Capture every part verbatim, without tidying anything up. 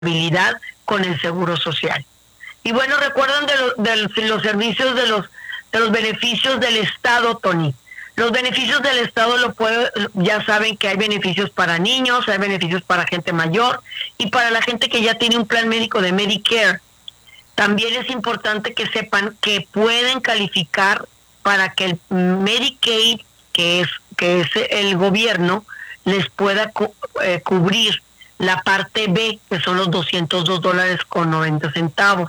habilidad con el Seguro Social. Y bueno, recuerdan de, lo, de los servicios de los de los beneficios del Estado, Tony. Los beneficios del Estado lo puede, ya saben que hay beneficios para niños, hay beneficios para gente mayor y para la gente que ya tiene un plan médico de Medicare. También es importante que sepan que pueden calificar para que el Medicaid, que es que es el gobierno, les pueda cu- eh, cubrir la parte B, que son los doscientos dos dólares con noventa centavos.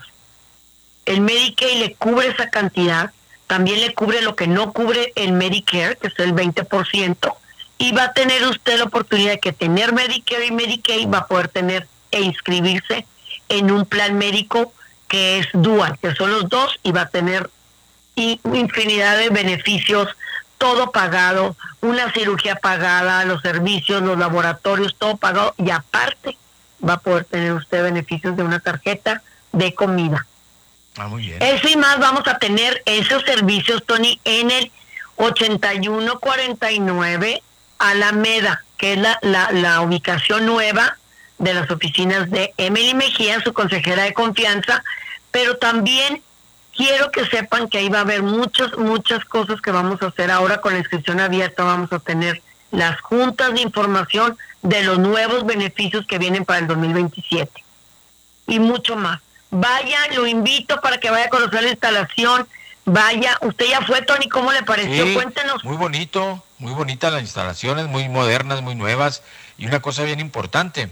El Medicaid le cubre esa cantidad, también le cubre lo que no cubre el Medicare, que es el veinte por ciento, y va a tener usted la oportunidad de que tener Medicare y Medicaid va a poder tener e inscribirse en un plan médico que es dual, que son los dos, y va a tener infinidad de beneficios, todo pagado, una cirugía pagada, los servicios, los laboratorios, todo pagado, y aparte va a poder tener usted beneficios de una tarjeta de comida. Ah, muy bien. Eso y más vamos a tener esos servicios, Tony, en el ochenta y uno cuarenta y nueve Alameda, que es la, la, la ubicación nueva de las oficinas de Emily Mejía, su consejera de confianza, pero también quiero que sepan que ahí va a haber muchas, muchas cosas que vamos a hacer ahora con la inscripción abierta. Vamos a tener las juntas de información de los nuevos beneficios que vienen para el dos mil veintisiete y mucho más. Vaya, lo invito para que vaya a conocer la instalación. Vaya, usted ya fue, Tony, ¿cómo le pareció? Sí, Cuéntenos. Muy bonito, muy bonitas las instalaciones, muy modernas, muy nuevas, y una cosa bien importante,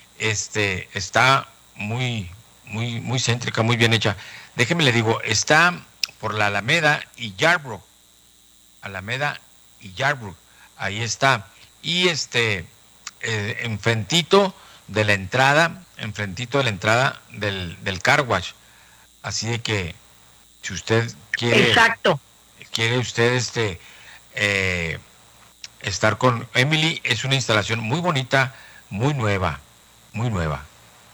este, está muy, muy, muy céntrica, muy bien hecha. Déjeme le digo, está por la Alameda y Yarborough, Alameda y Yarborough, ahí está, y este, eh, enfrentito de la entrada, enfrentito de la entrada del, del car wash. Así de que si usted quiere, exacto, quiere usted este eh, estar con Emily, es una instalación muy bonita, muy nueva, muy nueva.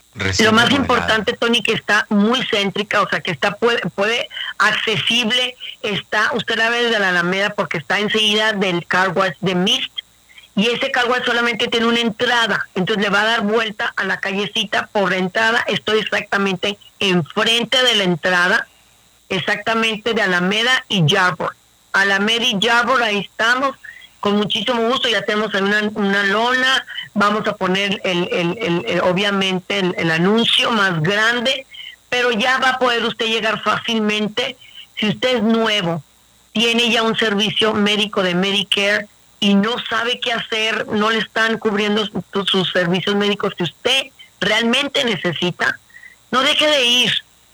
Lo más importante, Tony, que está muy céntrica, o sea, que está puede, puede accesible, está, usted la ve desde la Alameda porque está enseguida del car wash de Mist, y ese car wash solamente tiene una entrada, entonces le va a dar vuelta a la callecita por la entrada. Estoy exactamente enfrente de la entrada, exactamente de Alameda y Yarborough. Alameda y Yarborough, ahí estamos, con muchísimo gusto. Ya tenemos una, una lona, vamos a poner el, el, el, el obviamente el, el anuncio más grande, pero ya va a poder usted llegar fácilmente. Si usted es nuevo, tiene ya un servicio médico de Medicare y no sabe qué hacer, no le están cubriendo sus, sus servicios médicos que usted realmente necesita, no deje de ir.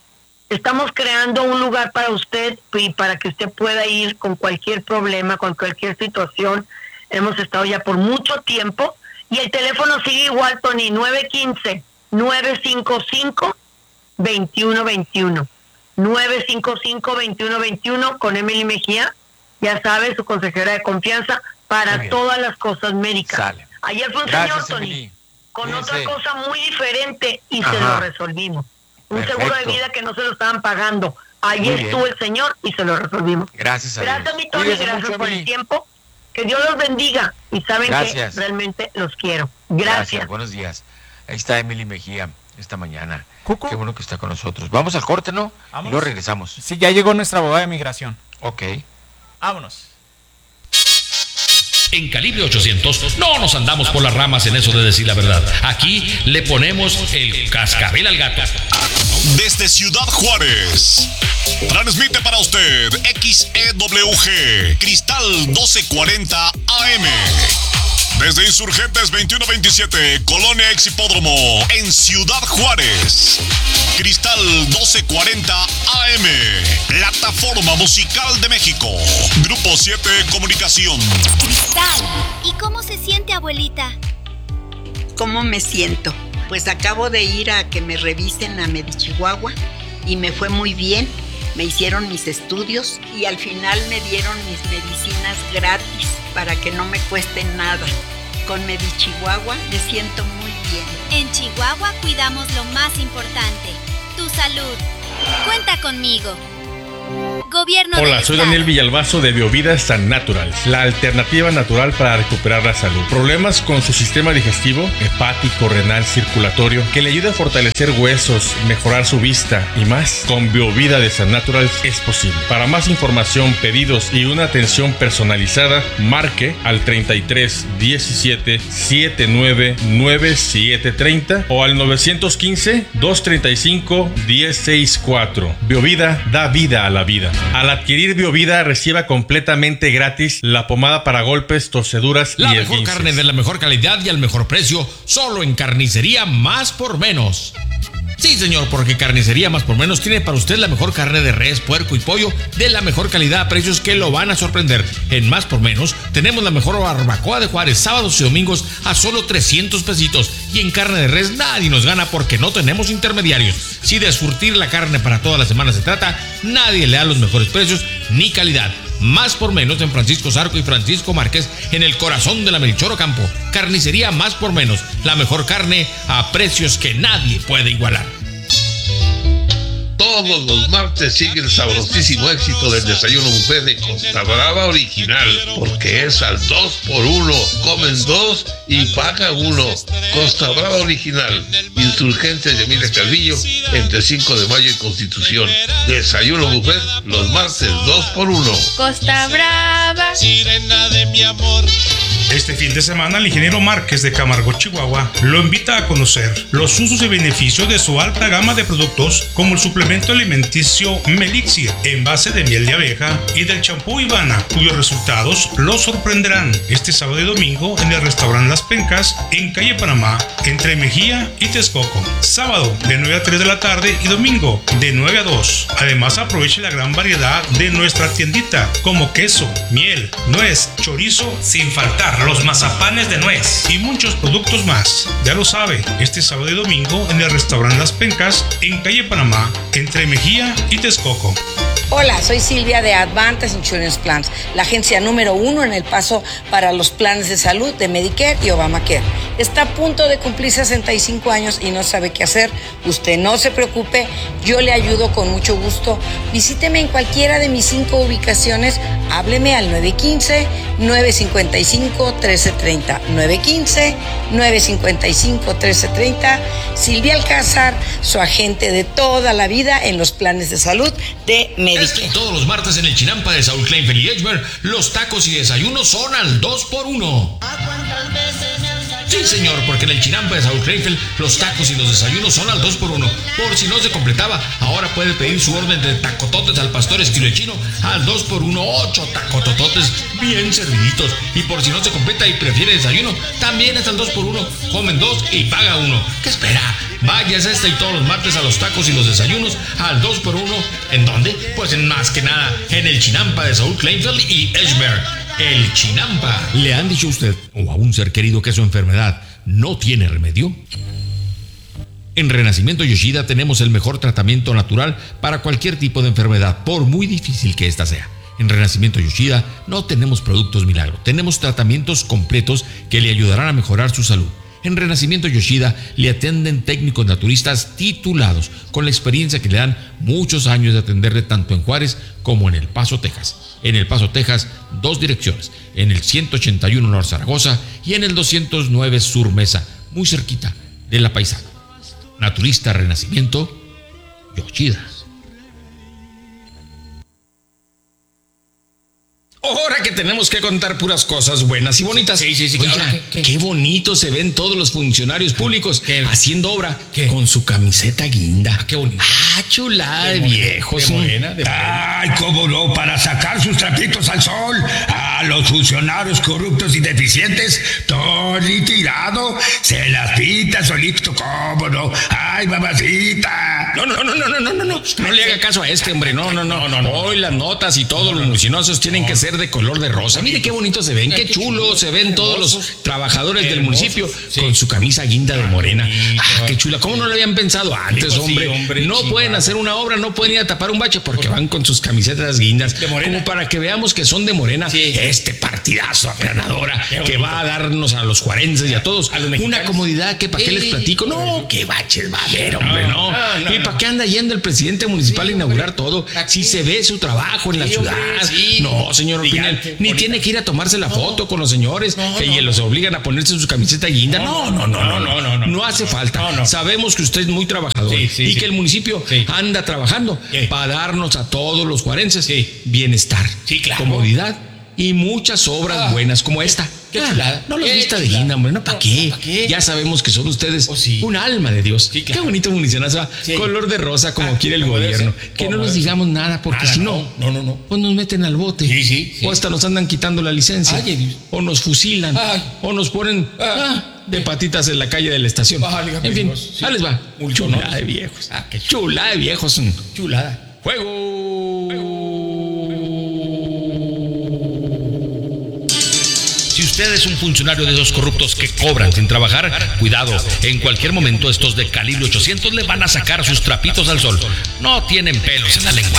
Estamos creando un lugar para usted y para que usted pueda ir con cualquier problema, con cualquier situación. Hemos estado ya por mucho tiempo y el teléfono sigue igual, Tony, nueve uno cinco, nueve cinco cinco, dos uno dos uno. nueve cinco cinco, dos uno dos uno con Emily Mejía, ya sabe, su consejera de confianza para todas las cosas médicas. Sale. Ayer fue un Gracias, señor, Tony, Emily. con Cuídense. otra cosa muy diferente y Ajá. se lo resolvimos. Un Perfecto. seguro de vida que no se lo estaban pagando. Allí Muy estuvo bien. el señor y se lo resolvimos. Gracias a Gracias, Dios. mi Tony, Cuídese gracias mucho, por Emily. el tiempo. Que Dios los bendiga y saben Gracias. que realmente los quiero. Gracias. Gracias, buenos días. Ahí está Emily Mejía esta mañana. Cuco. Qué bueno que está con nosotros. Vamos al corte, ¿no? Vámonos. Y luego regresamos. Sí, ya llegó nuestra abogada de migración. Ok. Vámonos. En Calibre ochocientos no nos andamos por las ramas en eso de decir la verdad. Aquí le ponemos el cascabel al gato. Desde Ciudad Juárez, transmite para usted X E W G, Cristal doce cuarenta A M. Desde Insurgentes veintiuno veintisiete, Colonia Ex Hipódromo, en Ciudad Juárez. Cristal doce cuarenta A M, Plataforma Musical de México. Grupo siete Comunicación. Cristal. ¿Y cómo se siente, abuelita? ¿Cómo me siento? Pues acabo de ir a que me revisen a Medichihuahua y me fue muy bien. Me hicieron mis estudios y al final me dieron mis medicinas gratis para que no me cueste nada. Con Medichihuahua me siento muy bien. En Chihuahua cuidamos lo más importante, tu salud. Cuenta conmigo. Gobierno Hola, del soy Estado. Daniel Villalbazo de Biovida San Natural, la alternativa natural para recuperar la salud. Problemas con su sistema digestivo, hepático, renal, circulatorio, que le ayude a fortalecer huesos, mejorar su vista y más. Con Biovida de San Natural es posible. Para más información, pedidos y una atención personalizada, marque al treinta y tres diecisiete setenta y nueve noventa y siete treinta o al nueve uno cinco dos treinta y cinco diez sesenta y cuatro. Biovida da vida a la vida. Al adquirir Biovida, reciba completamente gratis la pomada para golpes, torceduras La y mejor esguinces. carne de la mejor calidad y al mejor precio, solo en Carnicería Más por Menos. Sí, señor, porque Carnicería Más por Menos tiene para usted la mejor carne de res, puerco y pollo de la mejor calidad a precios que lo van a sorprender. En Más por Menos tenemos la mejor barbacoa de Juárez, sábados y domingos a solo trescientos pesitos. Y en carne de res nadie nos gana porque no tenemos intermediarios. Si de surtir la carne para toda la semana se trata, nadie le da los mejores precios ni calidad. Más por Menos en Francisco Zarco y Francisco Márquez, en el corazón de la Melchor Ocampo. Carnicería Más por Menos, la mejor carne a precios que nadie puede igualar. Todos los martes sigue el sabrosísimo éxito del desayuno buffet de Costa Brava Original, porque es al dos por uno, comen dos y pagan uno. Costa Brava Original, Insurgentes de Emilia Calvillo, entre cinco de mayo y Constitución. Desayuno buffet los martes dos por uno. Costa Brava. Sirena de mi amor. Este fin de semana el ingeniero Márquez de Camargo, Chihuahua, lo invita a conocer los usos y beneficios de su alta gama de productos, como el suplemento alimenticio Melixir en base de miel de abeja y del champú Ivana, cuyos resultados los sorprenderán este sábado y domingo en el restaurante Las Pencas en calle Panamá, entre Mejía y Texcoco. Sábado de nueve a tres de la tarde y domingo de nueve a dos. Además, aproveche la gran variedad de nuestra tiendita, como queso, miel, nuez, chorizo, sin faltar los mazapanes de nuez y muchos productos más. Ya lo sabe, este sábado y domingo en el restaurante Las Pencas en calle Panamá, entre Mejía y Texcoco. Hola, soy Silvia de Advantage Insurance Plans, la agencia número uno en El Paso para los planes de salud de Medicare y Obamacare. Está a punto de cumplir sesenta y cinco años y no sabe qué hacer. Usted no se preocupe, yo le ayudo con mucho gusto. Visíteme en cualquiera de mis cinco ubicaciones. Hábleme al nueve uno cinco, nueve cinco cinco, uno tres tres cero. nueve uno cinco, nueve cinco cinco, uno tres tres cero. Silvia Alcázar, su agente de toda la vida en los planes de salud de Medicare. Este y todos los martes en el Chinampa de Saúl Kleinfeld y Edgemer, los tacos y desayunos son al dos por uno. Sí, señor, porque en el Chinampa de Saúl Kleinfeld los tacos y los desayunos son al dos por uno. Por si no se completaba, ahora puede pedir su orden de tacototes al pastor estilo chino al dos por uno, ocho tacotototes bien serviditos. Y por si no se completa y prefiere desayuno, también es al dos por uno. Comen dos y paga uno. ¿Qué espera? Vayas este y todos los martes a los tacos y los desayunos al dos por uno. ¿En dónde? Pues en más que nada en el Chinampa de Saúl Kleinfeld y Edgemer. El Chinampa. ¿Le han dicho a usted o a un ser querido que su enfermedad no tiene remedio? En Renacimiento Yoshida tenemos el mejor tratamiento natural para cualquier tipo de enfermedad, por muy difícil que ésta sea. En Renacimiento Yoshida no tenemos productos milagro, tenemos tratamientos completos que le ayudarán a mejorar su salud. En Renacimiento Yoshida le atienden técnicos naturistas titulados con la experiencia que le dan muchos años de atenderle tanto en Juárez como en El Paso, Texas. En El Paso, Texas, dos direcciones, en el ciento ochenta y uno Norte Zaragoza y en el doscientos nueve Sur Mesa, muy cerquita de La Paisana. Naturista Renacimiento Yoshida. Ahora que tenemos que contar puras cosas buenas y bonitas. Sí, sí, sí. Oiga, claro. ¿Qué, qué? qué bonito se ven todos los funcionarios públicos ¿Qué? haciendo obra ¿Qué? con su camiseta guinda. Ah, qué bonito. Ah, chulada de viejos. De morena, de morena. Ay, cómo no, para sacar sus trapitos al sol. A los funcionarios corruptos y deficientes, todo tirado, se las pita solito, cómo no. Ay, mamacita. No, no, no, no, no, no, no, no. No le haga caso a este, hombre. No, no, no. no, no, no. Hoy las notas y todos no, no, los mucinosos no, tienen no. que ser de color de rosa. Mire qué bonito se ven, qué chulo se ven todos los trabajadores del municipio con su camisa guinda de morena. Ah, qué chula. ¿Cómo no lo habían pensado antes, hombre? No pueden hacer una obra, no pueden ir a tapar un bache porque van con sus camisetas guindas. Como para que veamos que son de morena. Este partidazo aplanadora que va a darnos a los juarenses y a todos una comodidad que para qué les platico. No, qué baches va A ver, hombre, no. no, no ¿Y para qué anda yendo el presidente municipal sí, a inaugurar hombre, todo? Si se ve su trabajo en la sí, ciudad. Hombre, sí. No, señor Pinal, ni bonita. Tiene que ir a tomarse la foto no. con los señores no, que no, los obligan a ponerse su camiseta guinda. No, no, no, no, no, no, no, no, no hace falta. No, no. Sabemos que usted es muy trabajador sí, sí, y sí. que el municipio sí. anda trabajando sí. para darnos a todos los juarenses sí. bienestar, sí, claro. comodidad y muchas obras ah. buenas como esta. Qué chulada. Ah, no los vista de guinda, hombre, no, ¿para qué? ¿Pa qué? Ya sabemos que son ustedes oh, sí. un alma de Dios. Sí, claro. Qué bonito municionazo, sí. color de rosa como ah, quiere el gobierno. Que no nos digamos nada, porque nada, si no, no, no, no, pues nos meten al bote. Sí, sí, sí. O hasta nos andan quitando la licencia. Ay, o nos fusilan. Ay. O nos ponen ah, de patitas en la calle de la estación. Ay, en fin, sí. ahí les va. Muy chulada no. de viejos. Ah, qué chulada de viejos. Chulada. Juego. Juego. Si usted es un funcionario de esos corruptos que cobran sin trabajar, cuidado, en cualquier momento estos de calibre ochocientos le van a sacar sus trapitos al sol. No tienen pelos en la lengua.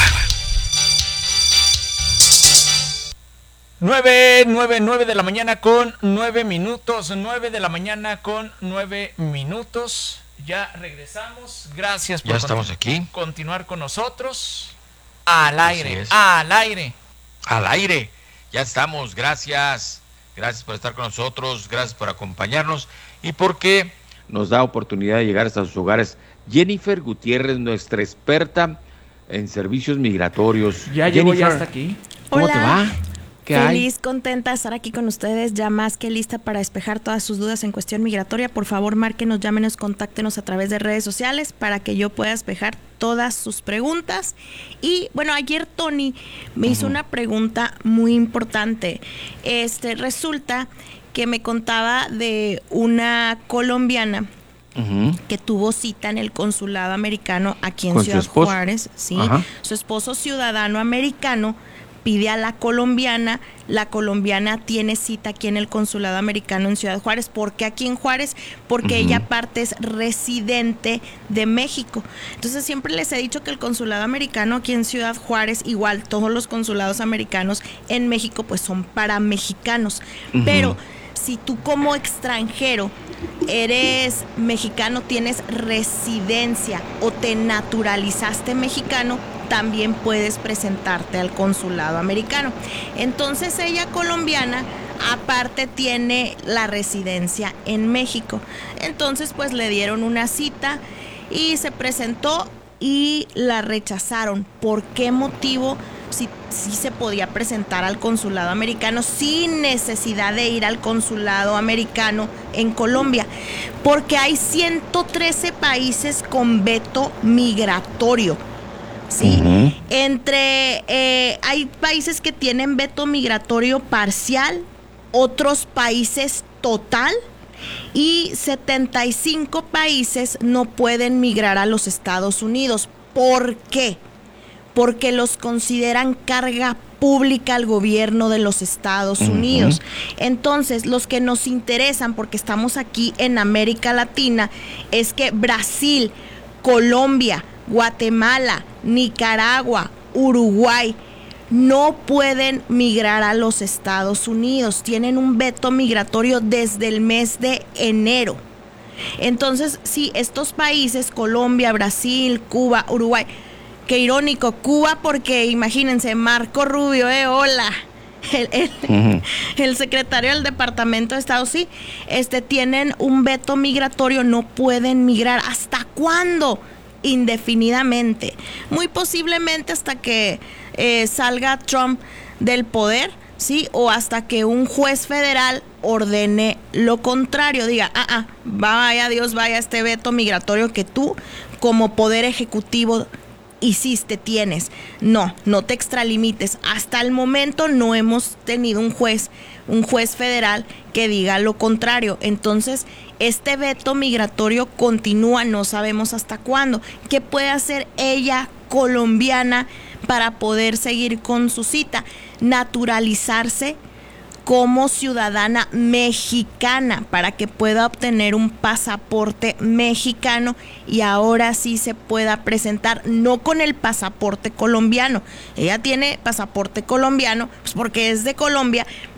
nueve, nueve, nueve de la mañana con nueve minutos. nueve de la mañana con nueve minutos. Ya regresamos. Gracias por ya estamos aquí. continuar con nosotros. Al aire, al aire. Al aire. Ya estamos. Gracias. Gracias por estar con nosotros, gracias por acompañarnos y porque nos da oportunidad de llegar hasta sus hogares. Jennifer Gutiérrez, nuestra experta en servicios migratorios. Ya llegó ya hasta aquí. ¿Cómo Hola. te va? ¿Qué Feliz, hay? contenta de estar aquí con ustedes, ya más que lista para despejar todas sus dudas en cuestión migratoria. Por favor, márquenos, llámenos, contáctenos a través de redes sociales para que yo pueda despejar todas sus preguntas. Y bueno, ayer Tony me uh-huh. hizo una pregunta muy importante. Este, resulta que me contaba de una colombiana uh-huh. que tuvo cita en el consulado americano aquí en Ciudad Juárez. Sí, uh-huh. su esposo ciudadano americano pide a la colombiana, la colombiana tiene cita aquí en el consulado americano en Ciudad Juárez. ¿Por qué aquí en Juárez? Porque uh-huh. ella aparte es residente de México. Entonces siempre les he dicho que el consulado americano aquí en Ciudad Juárez, igual todos los consulados americanos en México, pues son para mexicanos. Uh-huh. Pero si tú como extranjero eres mexicano, tienes residencia o te naturalizaste mexicano, también puedes presentarte al consulado americano. Entonces ella colombiana aparte tiene la residencia en México. Entonces pues le dieron una cita y se presentó y la rechazaron. ¿Por qué motivo? Si, si se podía presentar al consulado americano sin necesidad de ir al consulado americano en Colombia, porque hay ciento trece países con veto migratorio. Sí, uh-huh. entre eh, hay países que tienen veto migratorio parcial, otros países total, y setenta y cinco países no pueden migrar a los Estados Unidos. ¿Por qué? Porque los consideran carga pública al gobierno de los Estados uh-huh. Unidos. Entonces, los que nos interesan, porque estamos aquí en América Latina, es que Brasil, Colombia, Guatemala, Nicaragua, Uruguay no pueden migrar a los Estados Unidos. Tienen un veto migratorio desde el mes de enero. Entonces, sí, estos países, Colombia, Brasil, Cuba, Uruguay, qué irónico, Cuba, porque imagínense, Marco Rubio, eh, hola, el, el, uh-huh. el secretario del Departamento de Estado, sí, este, tienen un veto migratorio, no pueden migrar. ¿Hasta cuándo? Indefinidamente, muy posiblemente hasta que eh, salga Trump del poder, sí, o hasta que un juez federal ordene lo contrario, diga, ah, ah, vaya Dios, vaya este veto migratorio que tú como poder ejecutivo hiciste, tienes. No, no te extralimites. Hasta el momento no hemos tenido un juez, un juez federal que diga lo contrario. Entonces, este veto migratorio continúa, no sabemos hasta cuándo. ¿Qué puede hacer ella, colombiana, para poder seguir con su cita? Naturalizarse como ciudadana mexicana para que pueda obtener un pasaporte mexicano y ahora sí se pueda presentar, no con el pasaporte colombiano. Ella tiene pasaporte colombiano pues porque es de Colombia,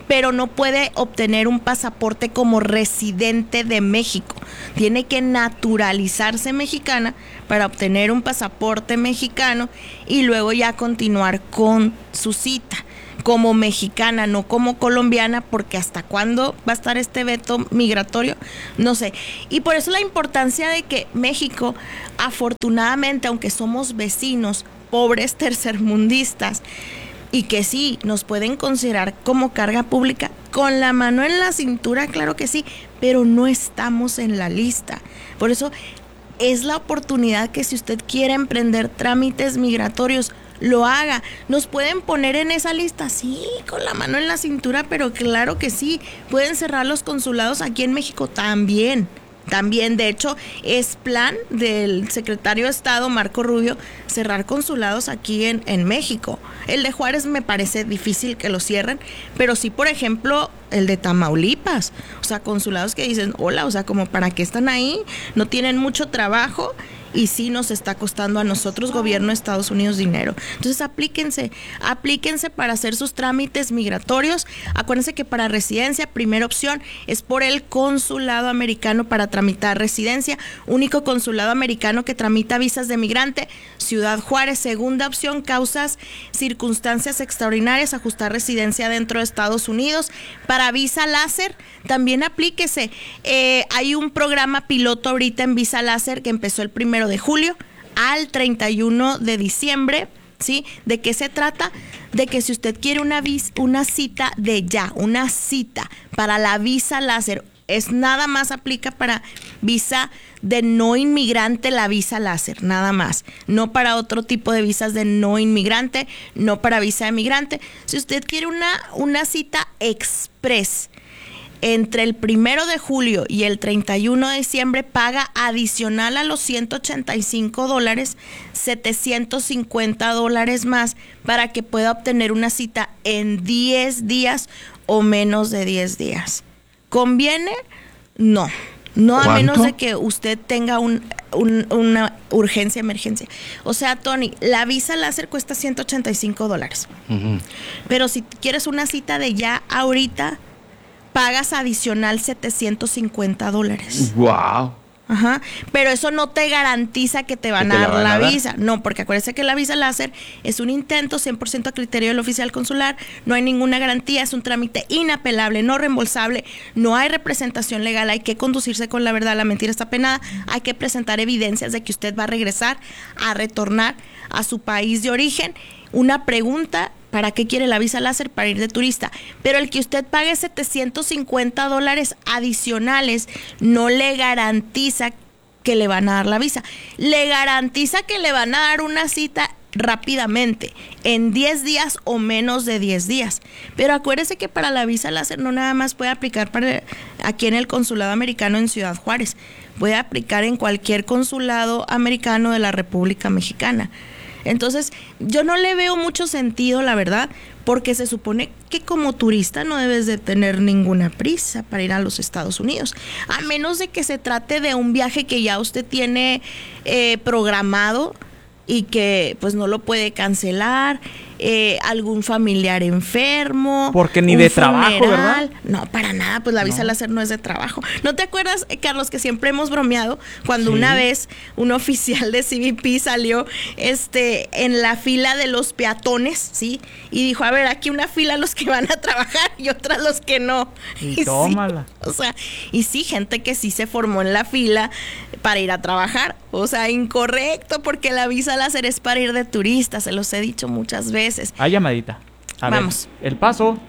pero no puede obtener un pasaporte como residente de México. Tiene que naturalizarse mexicana para obtener un pasaporte mexicano y luego ya continuar con su cita como mexicana, no como colombiana, porque hasta cuándo va a estar este veto migratorio, no sé. Y por eso la importancia de que México, afortunadamente, aunque somos vecinos, pobres tercermundistas, y que sí, nos pueden considerar como carga pública, con la mano en la cintura, claro que sí, pero no estamos en la lista. Por eso es la oportunidad que si usted quiere emprender trámites migratorios, lo haga. ¿Nos pueden poner en esa lista? Sí, con la mano en la cintura, pero claro que sí. Pueden cerrar los consulados aquí en México también. También, de hecho, es plan del secretario de Estado, Marco Rubio, cerrar consulados aquí en, en México. El de Juárez me parece difícil que lo cierren, pero sí, por ejemplo, el de Tamaulipas. O sea, consulados que dicen, hola, o sea, como para qué están ahí, no tienen mucho trabajo. Y sí nos está costando a nosotros, gobierno de Estados Unidos, dinero. Entonces aplíquense, aplíquense para hacer sus trámites migratorios. Acuérdense que para residencia, primera opción es por el consulado americano para tramitar residencia. Único consulado americano que tramita visas de migrante, Ciudad Juárez. Segunda opción, causas, circunstancias extraordinarias, ajustar residencia dentro de Estados Unidos. Para visa láser, también aplíquese. Eh, hay un programa piloto ahorita en visa láser que empezó el primero de julio al treinta y uno de diciembre, ¿sí? ¿De qué se trata? De que si usted quiere una vis, una cita de ya, una cita para la visa láser, es nada más aplica para visa de no inmigrante, la visa láser, nada más, no para otro tipo de visas de no inmigrante, no para visa de migrante. Si usted quiere una, una cita express entre el primero de julio y el treinta y uno de diciembre, paga adicional a los ciento ochenta y cinco dólares, setecientos cincuenta dólares más para que pueda obtener una cita en diez días o menos de diez días. ¿Conviene? No. No, a menos de que usted tenga un, un, una urgencia, emergencia. O sea, Tony, la visa láser cuesta ciento ochenta y cinco dólares. Uh-huh. Pero si quieres una cita de ya ahorita, pagas adicional setecientos cincuenta dólares. Wow. Ajá, pero eso no te garantiza que te van a dar la visa. No, porque acuérdese que la visa láser es un intento cien por ciento a criterio del oficial consular, no hay ninguna garantía, es un trámite inapelable, no reembolsable, no hay representación legal, hay que conducirse con la verdad, la mentira está penada, hay que presentar evidencias de que usted va a regresar, a retornar a su país de origen. Una pregunta: ¿para qué quiere la visa láser? Para ir de turista. Pero el que usted pague setecientos cincuenta dólares adicionales no le garantiza que le van a dar la visa. Le garantiza que le van a dar una cita rápidamente, en diez días o menos de diez días. Pero acuérdese que para la visa láser no nada más puede aplicar para aquí en el consulado americano en Ciudad Juárez. Puede aplicar en cualquier consulado americano de la República Mexicana. Entonces, yo no le veo mucho sentido, la verdad, porque se supone que como turista no debes de tener ninguna prisa para ir a los Estados Unidos, a menos de que se trate de un viaje que ya usted tiene eh, programado y que pues no lo puede cancelar, eh, algún familiar enfermo. Porque ni de funeral. Trabajo, ¿verdad? No, para nada, pues la visa no. láser no es de trabajo. ¿No te acuerdas, Carlos, que siempre hemos bromeado cuando sí. una vez un oficial de C B P salió este en la fila de los peatones, ¿sí? Y dijo, a ver, aquí una fila los que van a trabajar y otra los que no. Y, y tómala. Sí, o sea, y sí, gente que sí se formó en la fila para ir a trabajar. O sea, incorrecto, porque la visa láser es para ir de turista, se los he dicho muchas veces. Hay llamadita. A Vamos. Ver, el paso.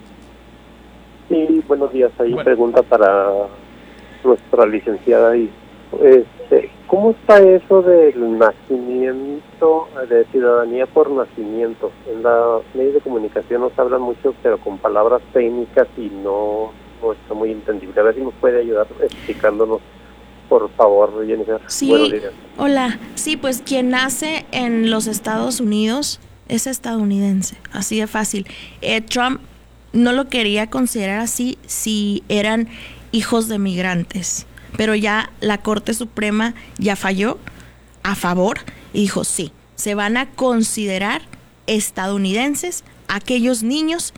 Sí, buenos días. Hay bueno. pregunta para nuestra licenciada. Y, este, ¿cómo está eso del nacimiento, de ciudadanía por nacimiento? En los medios de comunicación nos hablan mucho, pero con palabras técnicas y no, no está muy entendible. A ver si nos puede ayudar explicándonos, por favor, Jennifer. Sí, hola. Sí, pues quien nace en los Estados Unidos es estadounidense, así de fácil. Eh, Trump no lo quería considerar así si eran hijos de migrantes, pero ya la Corte Suprema ya falló a favor y dijo sí, se van a considerar estadounidenses aquellos niños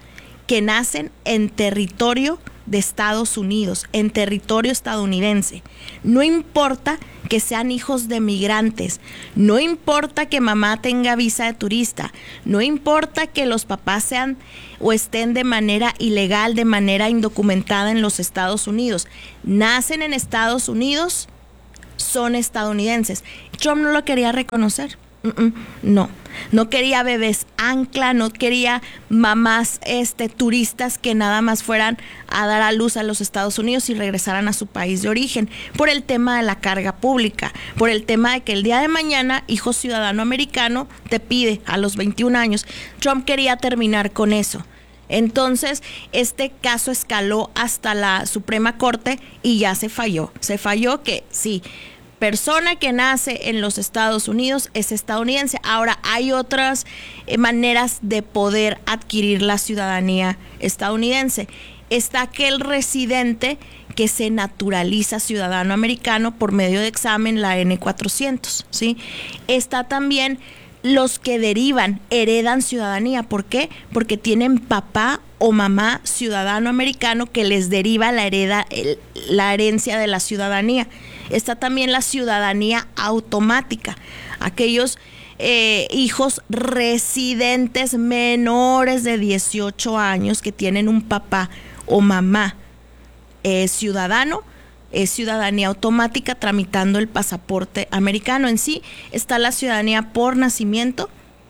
que nacen en territorio de Estados Unidos, en territorio estadounidense. No importa que sean hijos de migrantes, no importa que mamá tenga visa de turista, no importa que los papás sean o estén de manera ilegal, de manera indocumentada en los Estados Unidos. Nacen en Estados Unidos, son estadounidenses. Trump no lo quería reconocer. Mm-mm, no, no quería bebés ancla, no quería mamás este, turistas que nada más fueran a dar a luz a los Estados Unidos y regresaran a su país de origen, por el tema de la carga pública, por el tema de que el día de mañana, hijo ciudadano americano, te pide a los veintiún años. Trump quería terminar con eso. Entonces, este caso escaló hasta la Suprema Corte y ya se falló. Se falló que sí, persona que nace en los Estados Unidos es estadounidense. Ahora, hay otras eh, maneras de poder adquirir la ciudadanía estadounidense. Está aquel residente que se naturaliza ciudadano americano por medio de examen, la N cuatrocientos, ¿sí? Está también los que derivan, heredan ciudadanía. ¿Por qué? Porque tienen papá o mamá ciudadano americano que les deriva la, hereda, el, la herencia de la ciudadanía. Está también la ciudadanía automática, aquellos eh, hijos residentes menores de dieciocho años que tienen un papá o mamá eh, ciudadano, es ciudadanía automática tramitando el pasaporte americano. En sí está la ciudadanía por nacimiento,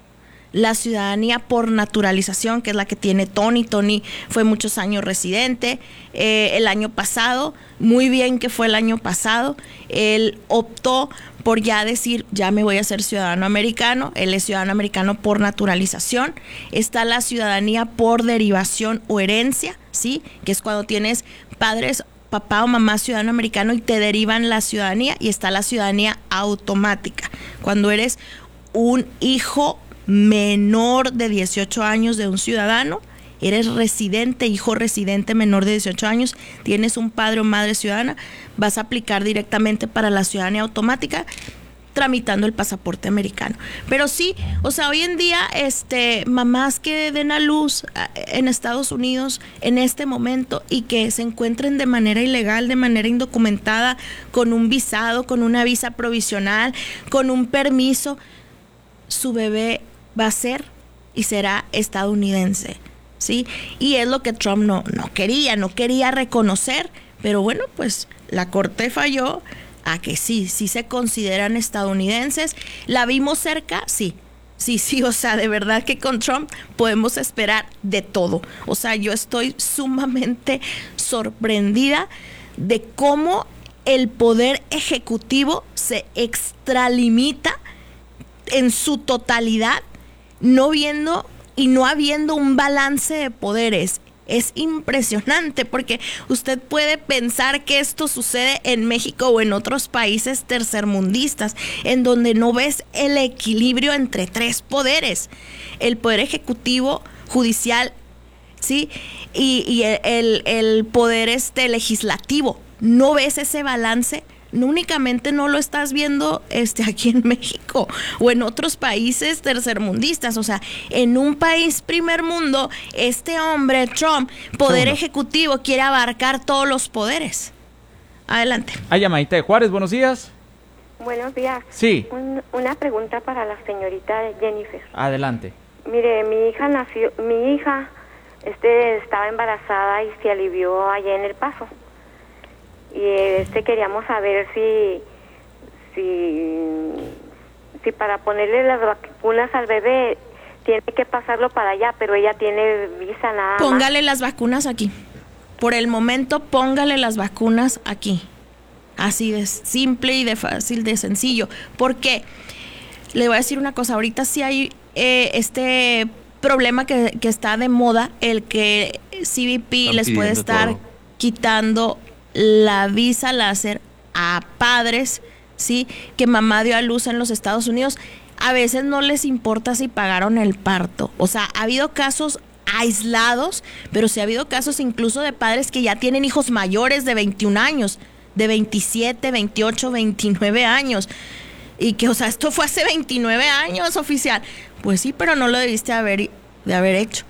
la ciudadanía por naturalización, que es la que tiene Tony. Tony fue muchos años residente. Eh, el año pasado, muy bien que fue el año pasado, él optó por ya decir, ya me voy a ser ciudadano americano. Él es ciudadano americano por naturalización. Está la ciudadanía por derivación o herencia, ¿sí? Que es cuando tienes padres, papá o mamá ciudadano americano y te derivan la ciudadanía. Y está la ciudadanía automática, cuando eres un hijo menor de dieciocho años de un ciudadano, eres residente, hijo residente menor de dieciocho años, tienes un padre o madre ciudadana, vas a aplicar directamente para la ciudadanía automática tramitando el pasaporte americano. Pero sí, o sea, hoy en día este mamás que den a luz en Estados Unidos en este momento y que se encuentren de manera ilegal, de manera indocumentada, con un visado, con una visa provisional, con un permiso, su bebé va a ser y será estadounidense, ¿sí? Y es lo que Trump no, no quería, no quería reconocer, pero bueno, pues la corte falló a que sí, sí se consideran estadounidenses. ¿La vimos cerca? Sí, sí, sí, o sea, de verdad que con Trump podemos esperar de todo. O sea, yo estoy sumamente sorprendida de cómo el poder ejecutivo se extralimita en su totalidad, no viendo y no habiendo un balance de poderes. Es impresionante porque usted puede pensar que esto sucede en México o en otros países tercermundistas, en donde no ves el equilibrio entre tres poderes: el poder ejecutivo, judicial, ¿sí? y, y el, el, el poder este legislativo. No ves ese balance. No únicamente no lo estás viendo este, aquí en México o en otros países tercermundistas. O sea, en un país primer mundo, este hombre, Trump, poder Segundo. ejecutivo, quiere abarcar todos los poderes. Adelante. Hay llamadita de Juárez, buenos días. Buenos días. Sí. Un, una pregunta para la señorita Jennifer. Adelante. Mire, mi hija nació, mi hija este, estaba embarazada y se alivió allá en El Paso. Y este queríamos saber si si si para ponerle las vacunas al bebé tiene que pasarlo para allá, pero ella tiene visa nada más. Póngale las vacunas aquí. Por el momento, póngale las vacunas aquí. Así de simple y de fácil, de sencillo. Porque le voy a decir una cosa, ahorita sí hay eh, este problema que, que está de moda, el que C B P Están les puede estar todo. quitando la visa láser a padres, ¿sí? Que mamá dio a luz en los Estados Unidos. A veces no les importa si pagaron el parto. O sea, ha habido casos aislados, pero sí ha habido casos incluso de padres que ya tienen hijos mayores de veintiún años, de veintisiete, veintiocho, veintinueve años. Y que, o sea, esto fue hace veintinueve años, oficial. Pues sí, pero no lo debiste haber, de haber hecho.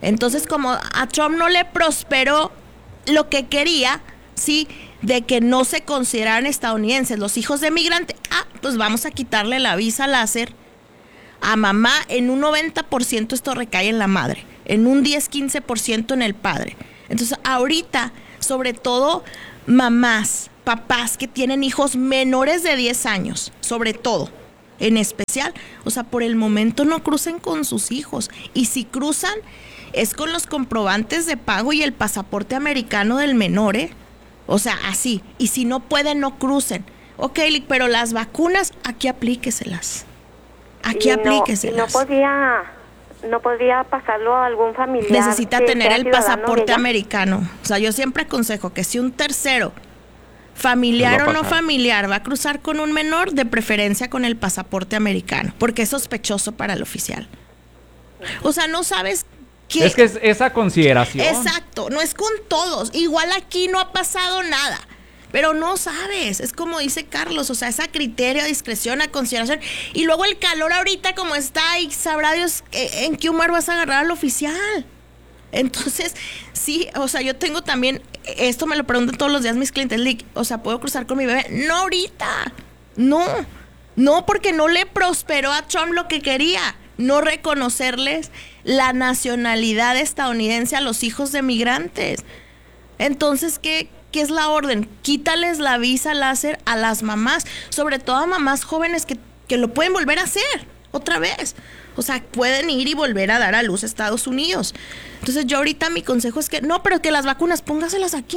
Entonces, como a Trump no le prosperó lo que quería, sí, de que no se consideraran estadounidenses los hijos de migrantes, ah, pues vamos a quitarle la visa láser a mamá. En un noventa por ciento esto recae en la madre, en un diez a quince por ciento en el padre. Entonces, ahorita, sobre todo mamás, papás que tienen hijos menores de diez años, sobre todo, en especial, o sea, por el momento no crucen con sus hijos. Y si cruzan, es con los comprobantes de pago y el pasaporte americano del menor, ¿eh? O sea, así. Y si no pueden, no crucen. Ok, pero las vacunas, aquí aplíqueselas. Aquí y aplíqueselas. No, y no podía, no podría pasarlo a algún familiar. Necesita que tener sea el ciudadano pasaporte de ella. americano. O sea, yo siempre aconsejo que si un tercero, familiar Va a o no pasar. familiar, va a cruzar con un menor, de preferencia con el pasaporte americano, porque es sospechoso para el oficial. O sea, no sabes qué. Es que es esa consideración. Exacto, no es con todos. Igual aquí no ha pasado nada. Pero no sabes, es como dice Carlos, o sea, es a criterio, a discreción, a consideración. Y luego el calor ahorita como está, y sabrá Dios eh, en qué humor vas a agarrar al oficial. Entonces, sí, o sea, yo tengo también, esto me lo preguntan todos los días mis clientes, Lick, o sea, ¿puedo cruzar con mi bebé? No ahorita, no, no, porque no le prosperó a Trump lo que quería, no reconocerles la nacionalidad estadounidense a los hijos de migrantes. Entonces, ¿qué? ¿Qué es la orden? Quítales la visa láser a las mamás, sobre todo a mamás jóvenes que, que lo pueden volver a hacer otra vez. O sea, pueden ir y volver a dar a luz a Estados Unidos. Entonces yo ahorita mi consejo es que, no, pero que las vacunas póngaselas aquí.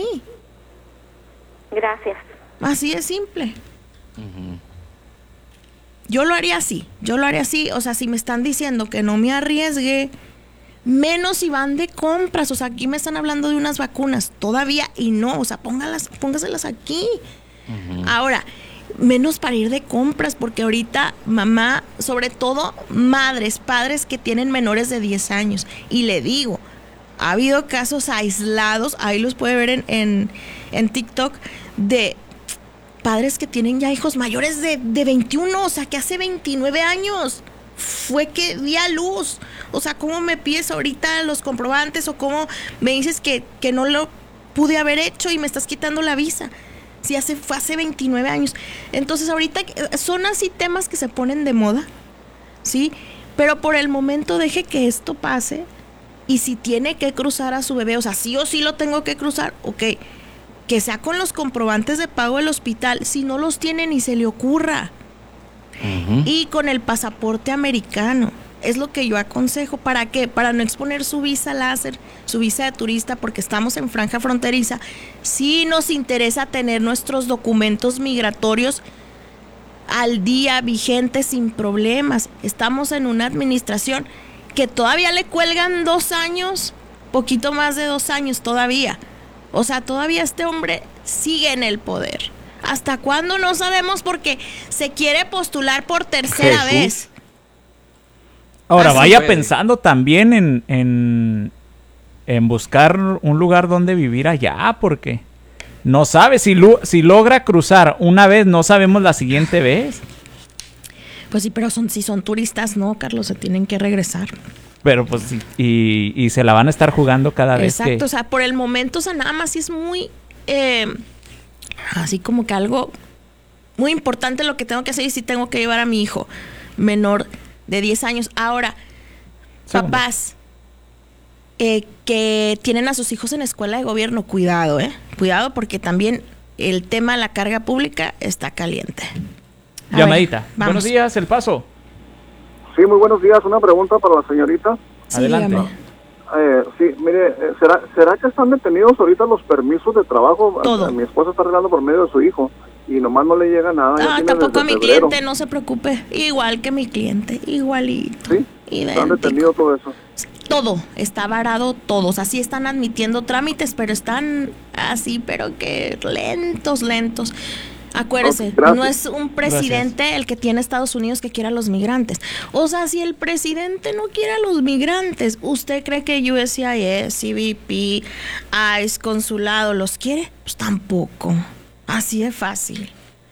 Gracias. Así de simple. Uh-huh. Yo lo haría así, yo lo haría así. O sea, si me están diciendo que no me arriesgue, menos si van de compras. O sea, aquí me están hablando de unas vacunas todavía y no, o sea, póngalas, póngaselas aquí. Uh-huh. Ahora, menos para ir de compras, porque ahorita mamá, sobre todo madres, padres que tienen menores de diez años, y le digo, ha habido casos aislados, ahí los puede ver en, en, en TikTok, de padres que tienen ya hijos mayores de, de veintiuno, o sea, que hace veintinueve años fue que di a luz. O sea, ¿cómo me pides ahorita los comprobantes? O ¿cómo me dices que, que no lo pude haber hecho y me estás quitando la visa? Si hace, fue hace veintinueve años. Entonces ahorita son así temas que se ponen de moda, ¿sí? Pero por el momento deje que esto pase. Y si tiene que cruzar a su bebé, o sea, sí o sí lo tengo que cruzar, ok, que sea con los comprobantes de pago del hospital. Si no los tiene, ni se le ocurra. Uh-huh. Y con el pasaporte americano. Es lo que yo aconsejo. ¿Para qué? Para no exponer su visa láser, su visa de turista, porque estamos en franja fronteriza. Sí nos interesa tener nuestros documentos migratorios al día, vigentes, sin problemas. Estamos en una administración que todavía le cuelgan dos años, poquito más de dos años todavía. O sea, todavía este hombre sigue en el poder. ¿Hasta cuándo? No sabemos, porque se quiere postular por tercera Jesús. vez. Ahora, Así vaya fue. pensando también en, en, en buscar un lugar donde vivir allá, porque no sabe si, lo, si logra cruzar una vez, no sabemos la siguiente vez. Pues sí, pero son, si son turistas, no, Carlos, se tienen que regresar. Pero pues, y, y se la van a estar jugando cada vez que... Exacto, o sea, por el momento, o sea, nada más sí es muy, eh, así como que algo muy importante lo que tengo que hacer, y sí tengo que llevar a mi hijo menor de diez años. Ahora, Segundo. papás eh, que tienen a sus hijos en escuela de gobierno, cuidado, ¿eh? Cuidado, porque también el tema de la carga pública está caliente. A Llamadita. ver, Buenos días, El Paso. Sí, muy buenos días. Una pregunta para la señorita. Sí, adelante. Eh, sí, mire, eh, ¿será, ¿será que están detenidos ahorita los permisos de trabajo? Todo. Mi esposa está arreglando por medio de su hijo y nomás no le llega nada. Ah, tampoco a mi febrero. cliente, no se preocupe. Igual que mi cliente, igualito. Sí, idéntico. Están detenidos todo eso. Todo, está varado todos. Así están admitiendo trámites, pero están así, pero que lentos, lentos. Acuérdese, okay, no es un presidente gracias. el que tiene Estados Unidos que quiera a los migrantes. O sea, si el presidente no quiere a los migrantes, ¿usted cree que U S C I S, C B P, I C E, consulado los quiere? Pues tampoco. Así de fácil.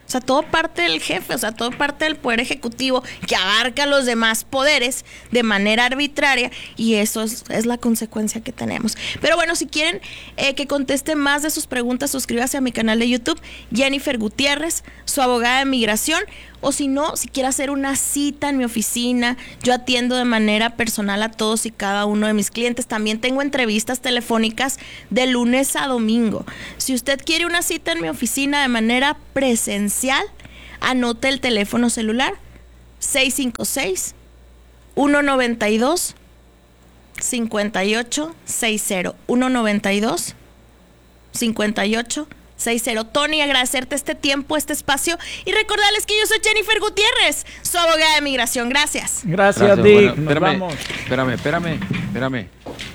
O sea, todo parte del jefe, o sea, todo parte del poder ejecutivo que abarca los demás poderes de manera arbitraria, y eso es, es la consecuencia que tenemos. Pero bueno, si quieren eh, que conteste más de sus preguntas, suscríbase a mi canal de YouTube, Jennifer Gutiérrez, su abogada de migración, o si no, si quiere hacer una cita en mi oficina, yo atiendo de manera personal a todos y cada uno de mis clientes. También tengo entrevistas telefónicas de lunes a domingo. Si usted quiere una cita en mi oficina de manera presencial, anote el teléfono celular seis cinco seis, uno nueve dos, cinco ocho seis cero, uno nueve dos, cinco ocho seis cero. Tony, agradecerte este tiempo, este espacio, y recordarles que yo soy Jennifer Gutiérrez, su abogada de migración. Gracias. Gracias, Gracias, Dick. bueno, Nos espérame, vamos. espérame, espérame, espérame.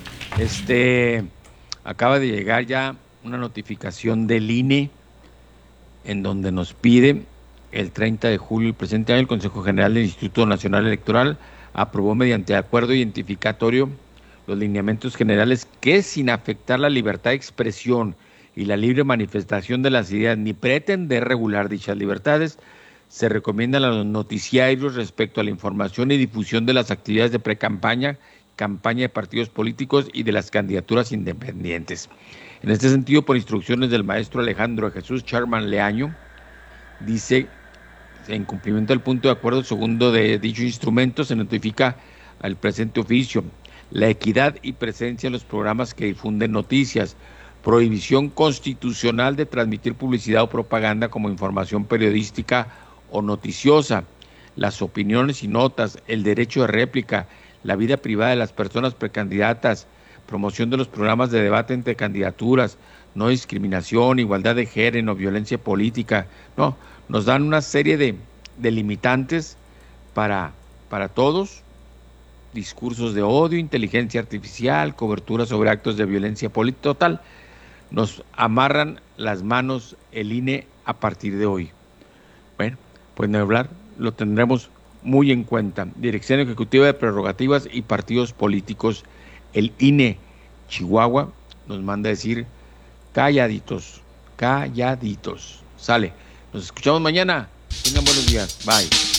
Este, acaba de llegar ya una notificación del I N E en donde nos pide el treinta de julio del presente año el Consejo General del Instituto Nacional Electoral aprobó mediante acuerdo identificatorio los lineamientos generales que, sin afectar la libertad de expresión y la libre manifestación de las ideas ni pretender regular dichas libertades, se recomiendan a los noticiarios respecto a la información y difusión de las actividades de precampaña, campaña de partidos políticos y de las candidaturas independientes. En este sentido, por instrucciones del maestro Alejandro Jesús Charman Leaño, dice, en cumplimiento del punto de acuerdo segundo de dicho instrumento, se notifica al presente oficio la equidad y presencia en los programas que difunden noticias, prohibición constitucional de transmitir publicidad o propaganda como información periodística o noticiosa, las opiniones y notas, el derecho de réplica, la vida privada de las personas precandidatas, promoción de los programas de debate entre candidaturas, no discriminación, igualdad de género, violencia política. No, nos dan una serie de, de limitantes para, para todos, discursos de odio, inteligencia artificial, cobertura sobre actos de violencia política, total. Nos amarran las manos el I N E a partir de hoy. Bueno, pues no hablar, lo tendremos muy en cuenta. Dirección Ejecutiva de Prerrogativas y Partidos Políticos, el I N E Chihuahua, nos manda a decir calladitos, calladitos. Sale. Nos escuchamos mañana. Tengan buenos días. Bye.